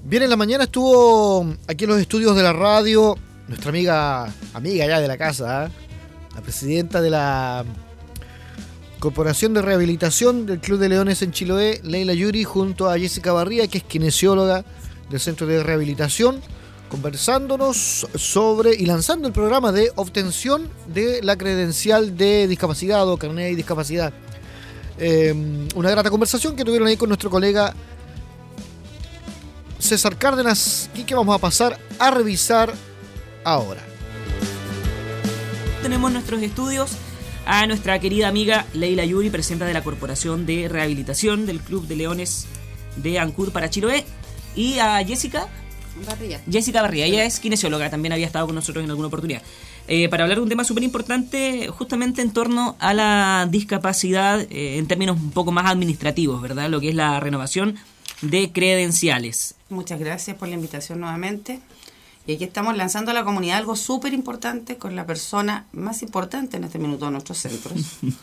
Bien, en la mañana estuvo aquí en los estudios de la radio nuestra amiga ya de la casa, la presidenta de la Corporación de Rehabilitación del Club de Leones en Chiloé, Leila Yuri, junto a Jessica Barría, que es kinesióloga del Centro de Rehabilitación, conversándonos sobre y lanzando el programa de obtención de la credencial de discapacidad o carnet de discapacidad. Una grata conversación que tuvieron ahí con nuestro colega César Cárdenas y que vamos a pasar a revisar ahora. Tenemos en nuestros estudios a nuestra querida amiga Leila Yuri, presidenta de la Corporación de Rehabilitación del Club de Leones de Ancud para Chiloé, y a Jessica Barría. Ella es kinesióloga, también había estado con nosotros en alguna oportunidad, para hablar de un tema súper importante justamente en torno a la discapacidad en términos un poco más administrativos, ¿verdad? Lo que es la renovación de credenciales. Muchas gracias por la invitación nuevamente. Y aquí estamos lanzando a la comunidad algo súper importante con la persona más importante en este minuto de nuestros centros.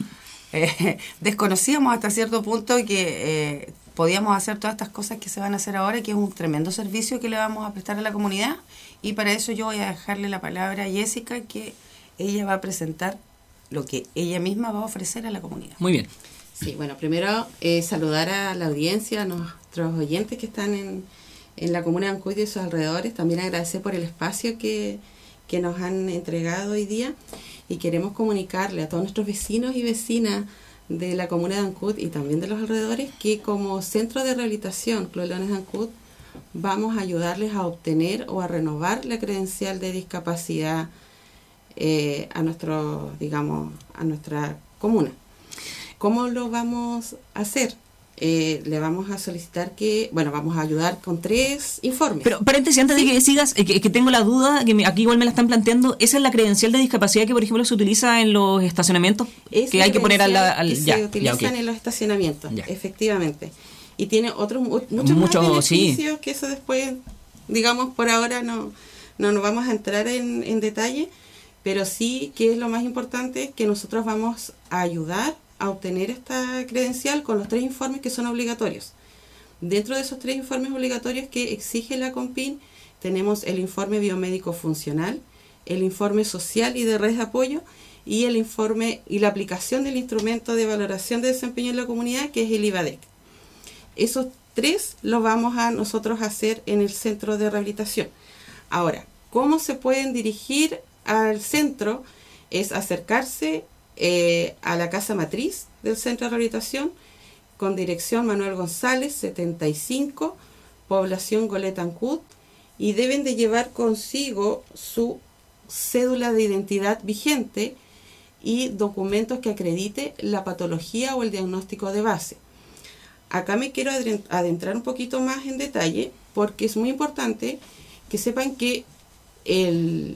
Desconocíamos hasta cierto punto que podíamos hacer todas estas cosas que se van a hacer ahora, que es un tremendo servicio que le vamos a prestar a la comunidad. Y para eso yo voy a dejarle la palabra a Jessica, que ella va a presentar lo que ella misma va a ofrecer a la comunidad. Muy bien. Sí, bueno, primero saludar a la audiencia, a nuestros oyentes que están en la comuna de Ancud y sus alrededores. También agradecer por el espacio que nos han entregado hoy día, y queremos comunicarle a todos nuestros vecinos y vecinas de la comuna de Ancud y también de los alrededores que como centro de rehabilitación Club Leones de Ancud vamos a ayudarles a obtener o a renovar la credencial de discapacidad a nuestra comuna. ¿Cómo lo vamos a hacer? Le vamos a solicitar vamos a ayudar con 3 informes. Pero paréntesis, antes de que sigas, que tengo la duda, que aquí igual me la están planteando, ¿esa es la credencial de discapacidad que, por ejemplo, se utiliza en los estacionamientos? Que hay que poner se utilizan en los estacionamientos, ya. Efectivamente. Y tiene otros muchos más beneficios, que eso después, digamos, por ahora no nos vamos a entrar en detalle, pero sí que es lo más importante, que nosotros vamos a ayudar a obtener esta credencial con los 3 informes que son obligatorios. Dentro de esos 3 informes obligatorios que exige la CONPIN, tenemos el informe biomédico funcional, el informe social y de red de apoyo, y el informe y la aplicación del instrumento de valoración de desempeño en la comunidad, que es el IVADEC. Esos 3 los vamos a nosotros hacer en el centro de rehabilitación. Ahora, ¿cómo se pueden dirigir al centro? Es acercarse a la casa matriz del centro de rehabilitación, con dirección Manuel González 75, población Goleta Ancud, y deben de llevar consigo su cédula de identidad vigente y documentos que acredite la patología o el diagnóstico de base. Acá me quiero adentrar un poquito más en detalle, porque es muy importante que sepan que el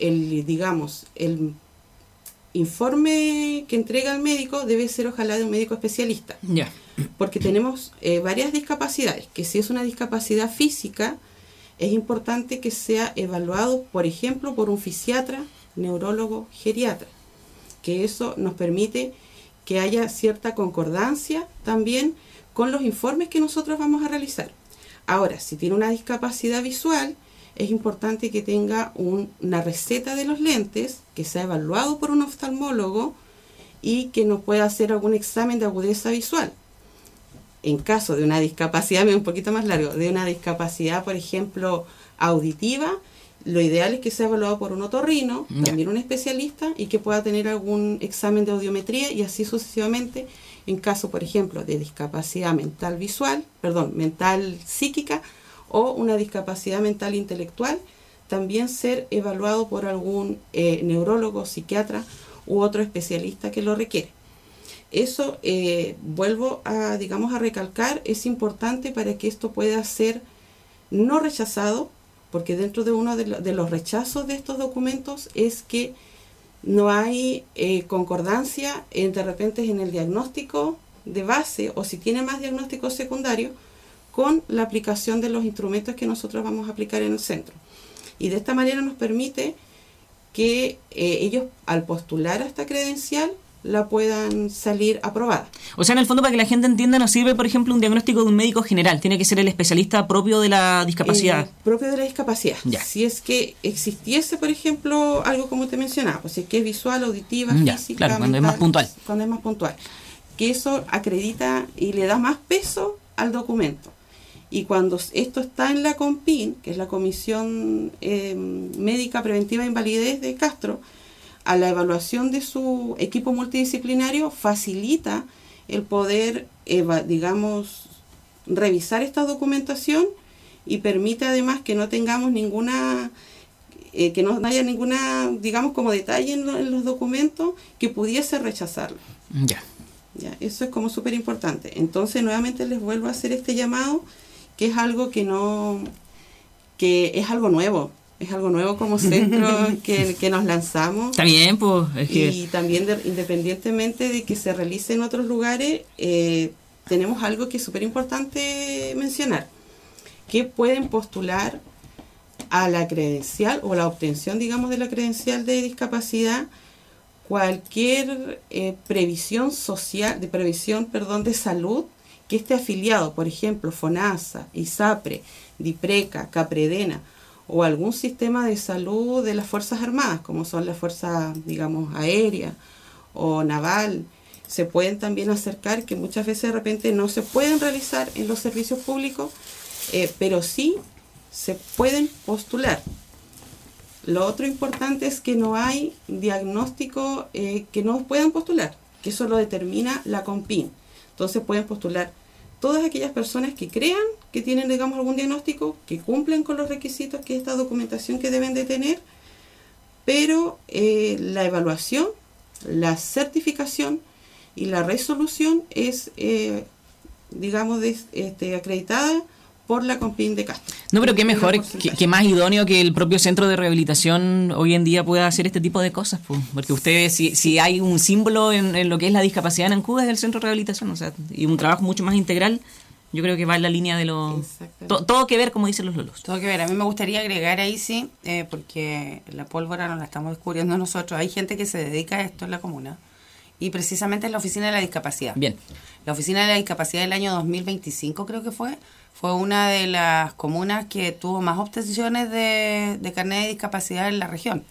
informe que entrega el médico debe ser ojalá de un médico especialista. Ya. Porque tenemos varias discapacidades, que si es una discapacidad física, es importante que sea evaluado, por ejemplo, por un fisiatra, neurólogo, geriatra, que eso nos permite que haya cierta concordancia también con los informes que nosotros vamos a realizar. Ahora, si tiene una discapacidad visual, es importante que tenga una receta de los lentes, que sea evaluado por un oftalmólogo y que nos pueda hacer algún examen de agudeza visual. En caso de una discapacidad, un poquito más largo, de una discapacidad, por ejemplo, auditiva, lo ideal es que sea evaluado por un otorrino, también un especialista, y que pueda tener algún examen de audiometría, y así sucesivamente. En caso, por ejemplo, de discapacidad mental psíquica, o una discapacidad mental intelectual, también ser evaluado por algún neurólogo, psiquiatra u otro especialista que lo requiere. Eso, vuelvo a recalcar, es importante para que esto pueda ser no rechazado, porque dentro de uno de los rechazos de estos documentos es que no hay concordancia de repente en el diagnóstico de base, o si tiene más diagnóstico secundario, con la aplicación de los instrumentos que nosotros vamos a aplicar en el centro. Y de esta manera nos permite que ellos, al postular a esta credencial, la puedan salir aprobada. O sea, en el fondo, para que la gente entienda, nos sirve, por ejemplo, un diagnóstico de un médico general. Tiene que ser el especialista propio de la discapacidad. Propio de la discapacidad. Ya. Si es que existiese, por ejemplo, algo como te mencionaba, pues si es que es visual, auditiva, física, claro, cuando mental, es más puntual. Cuando es más puntual. Que eso acredita y le da más peso al documento. Y cuando esto está en la COMPIN, que es la Comisión Médica Preventiva de Invalidez de Castro, a la evaluación de su equipo multidisciplinario facilita el poder, digamos, revisar esta documentación y permite además que no tengamos ninguna, que no haya ninguna, digamos, como detalle en los documentos que pudiese rechazarlo. Ya, eso es como súper importante. Entonces, nuevamente les vuelvo a hacer este llamado, que es algo que es algo nuevo. Es algo nuevo como centro que nos lanzamos. Está bien, pues. Y también, independientemente de que se realice en otros lugares, tenemos algo que es súper importante mencionar, que pueden postular a la credencial o la obtención, digamos, de la credencial de discapacidad cualquier previsión social, de salud que esté afiliado, por ejemplo, FONASA, ISAPRE, DIPRECA, CAPREDENA, o algún sistema de salud de las Fuerzas Armadas, como son las fuerzas, digamos, aérea o naval. Se pueden también acercar, que muchas veces de repente no se pueden realizar en los servicios públicos, pero sí se pueden postular. Lo otro importante es que no hay diagnóstico que no puedan postular, que eso lo determina la COMPIN. Entonces pueden postular todas aquellas personas que crean que tienen, digamos, algún diagnóstico, que cumplen con los requisitos, que es esta documentación que deben de tener, pero la evaluación, la certificación y la resolución es, digamos, acreditada por la COMPIN de Castro. No, pero qué mejor, qué más idóneo que el propio centro de rehabilitación hoy en día pueda hacer este tipo de cosas, pues. Porque ustedes, si hay un símbolo en lo que es la discapacidad en Cuba, es el centro de rehabilitación, o sea, y un trabajo mucho más integral, yo creo que va en la línea de lo... Todo que ver, como dicen los lolos. Todo que ver. A mí me gustaría agregar ahí, sí, porque la pólvora no la estamos descubriendo nosotros. Hay gente que se dedica a esto en la comuna. Y precisamente es la Oficina de la Discapacidad. Bien. La Oficina de la Discapacidad del año 2025 creo que fue una de las comunas que tuvo más obtenciones de carnet de discapacidad en la región.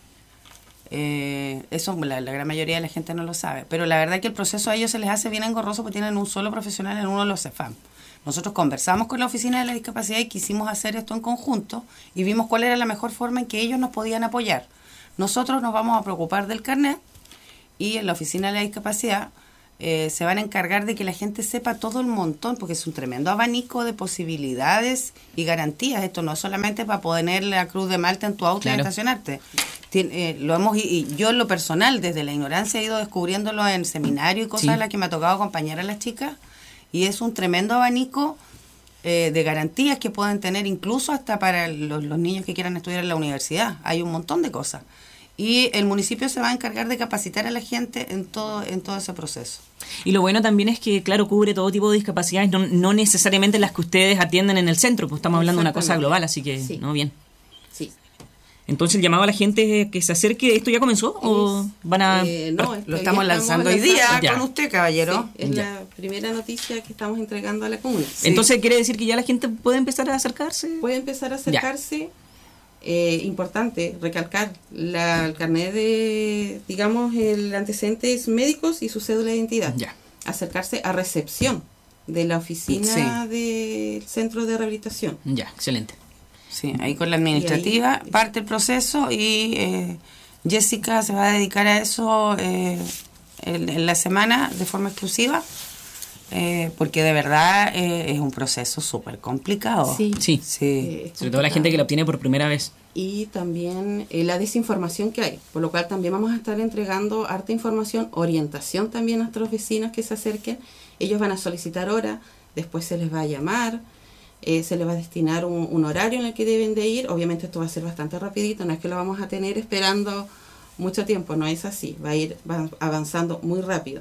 Eso la gran mayoría de la gente no lo sabe. Pero la verdad que el proceso a ellos se les hace bien engorroso porque tienen un solo profesional en uno de los CEFAM. Nosotros conversamos con la Oficina de la Discapacidad y quisimos hacer esto en conjunto y vimos cuál era la mejor forma en que ellos nos podían apoyar. Nosotros nos vamos a preocupar del carnet y en la Oficina de la Discapacidad se van a encargar de que la gente sepa todo el montón, porque es un tremendo abanico de posibilidades y garantías. Esto no es solamente para poner la Cruz de Malta en tu auto y estacionarte. Y yo en lo personal, desde la ignorancia, he ido descubriéndolo en seminarios y cosas en las que me ha tocado acompañar a las chicas, y es un tremendo abanico de garantías que pueden tener incluso hasta para los niños que quieran estudiar en la universidad. Hay un montón de cosas. Y el municipio se va a encargar de capacitar a la gente en todo ese proceso. Y lo bueno también es que, claro, cubre todo tipo de discapacidades, no necesariamente las que ustedes atienden en el centro, pues estamos hablando de una cosa global, así que, ¿no? Bien. Sí. Entonces, el llamado a la gente que se acerque, ¿esto ya comenzó? ¿O van a...? No, lo estamos lanzando hoy día con usted, caballero. Sí, es la primera noticia que estamos entregando a la comunidad. Sí. Entonces, ¿quiere decir que ya la gente puede empezar a acercarse? Puede empezar a acercarse. Importante recalcar el carnet de, digamos, el antecedentes médicos y su cédula de identidad. Ya. Acercarse a recepción de la oficina del centro de rehabilitación. Ya, excelente. Sí, ahí con la administrativa parte el proceso y Jessica se va a dedicar a eso en la semana de forma exclusiva. Porque de verdad es un proceso súper complicado. Sí. Sobre todo la gente que lo obtiene por primera vez. Y también la desinformación que hay, por lo cual también vamos a estar entregando harta información, orientación también a nuestros vecinos que se acerquen. Ellos van a solicitar hora, después se les va a llamar, se les va a destinar un horario en el que deben de ir. Obviamente esto va a ser bastante rapidito, no es que lo vamos a tener esperando mucho tiempo, no es así, va avanzando muy rápido.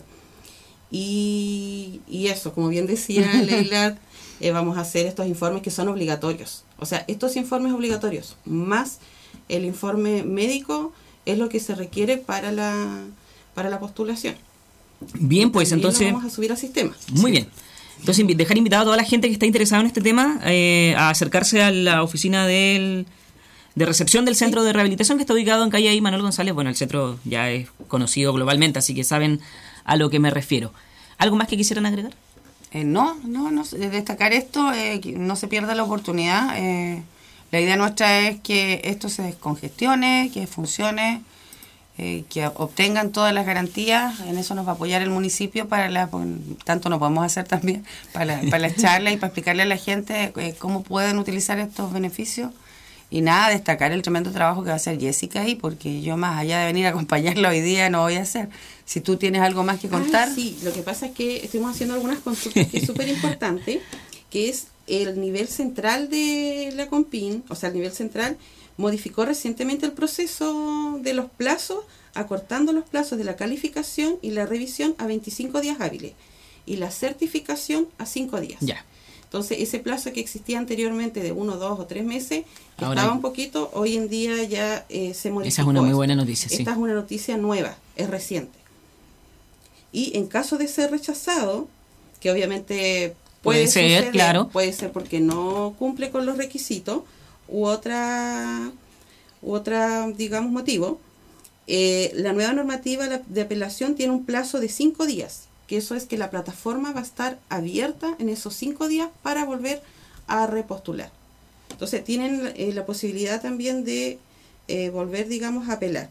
Y eso, como bien decía Leila, vamos a hacer estos informes que son obligatorios. O sea, estos informes obligatorios, más el informe médico, es lo que se requiere para para la postulación. Bien, pues también entonces... lo vamos a subir al sistema. Muy bien. Entonces, dejar invitado a toda la gente que está interesada en este tema a acercarse a la oficina de recepción del Centro de Rehabilitación, que está ubicado en calle ahí Manuel González. Bueno, el centro ya es conocido globalmente, así que saben a lo que me refiero. ¿Algo más que quisieran agregar? No, destacar esto, que no se pierda la oportunidad. La idea nuestra es que esto se descongestione, que funcione, que obtengan todas las garantías. En eso nos va a apoyar el municipio tanto nos podemos hacer también para la charla y para explicarle a la gente cómo pueden utilizar estos beneficios. Y nada, destacar el tremendo trabajo que va a hacer Jessica ahí, porque yo más allá de venir a acompañarla hoy día no voy a hacer. Si tú tienes algo más que contar. Sí, lo que pasa es que estuvimos haciendo algunas consultas que es súper importante, que es el nivel central de la CONPIN, o sea, el nivel central modificó recientemente el proceso de los plazos, acortando los plazos de la calificación y la revisión a 25 días hábiles y la certificación a 5 días. Ya. Entonces, ese plazo que existía anteriormente de 1, 2 o 3 meses, que ahora estaba un poquito, hoy en día ya se modificó. Esa es una muy buena noticia, sí. Esta es una noticia nueva, es reciente. Y en caso de ser rechazado, que obviamente puede ser, suceder, claro. Puede ser porque no cumple con los requisitos u otra digamos, motivo, la nueva normativa de apelación tiene un plazo de 5 días. Que eso es que la plataforma va a estar abierta en esos 5 días para volver a repostular. Entonces tienen la posibilidad también de volver, digamos, a apelar.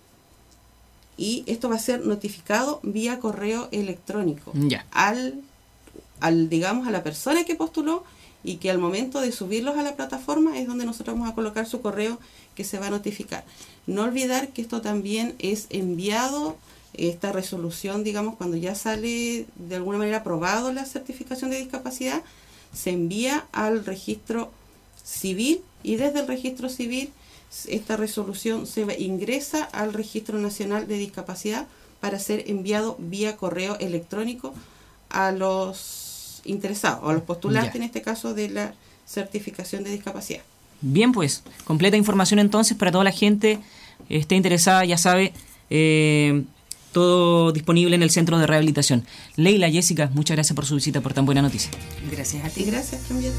Y esto va a ser notificado vía correo electrónico digamos, a la persona que postuló, y que al momento de subirlos a la plataforma es donde nosotros vamos a colocar su correo que se va a notificar. No olvidar que esto también es enviado, esta resolución, digamos, cuando ya sale de alguna manera aprobado la certificación de discapacidad, se envía al registro civil, y desde el registro civil esta resolución se ingresa al Registro Nacional de Discapacidad para ser enviado vía correo electrónico a los interesados, o a los postulantes, en este caso, de la certificación de discapacidad. Bien, pues, completa información entonces para toda la gente esté interesada, ya sabe, todo disponible en el Centro de Rehabilitación. Leila, Jessica, muchas gracias por su visita, por tan buena noticia. Gracias a ti. Gracias también.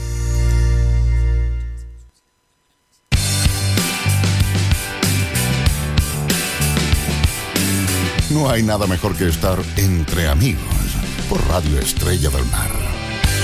No hay nada mejor que estar entre amigos por Radio Estrella del Mar.